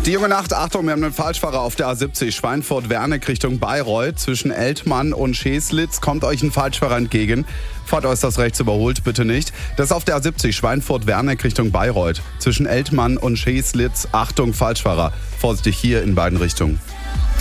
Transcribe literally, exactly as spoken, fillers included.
Die junge Nacht, Achtung, wir haben einen Falschfahrer auf der A siebzig, Schweinfurt-Werneck Richtung Bayreuth. Zwischen Eltmann und Scheslitz kommt euch ein Falschfahrer entgegen. Fahrt äußerst rechts, überholt bitte nicht. Das ist auf der A siebzig, Schweinfurt-Werneck Richtung Bayreuth. Zwischen Eltmann und Scheslitz, Achtung, Falschfahrer. Vorsichtig hier in beiden Richtungen.